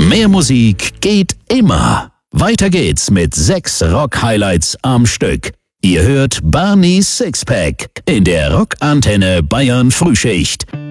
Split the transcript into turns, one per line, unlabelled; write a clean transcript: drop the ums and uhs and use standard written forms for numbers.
Mehr Musik geht immer. Weiter geht's mit 6 Rock-Highlights am Stück. Ihr hört Barneys Sixpack in der Rockantenne Bayern Frühschicht.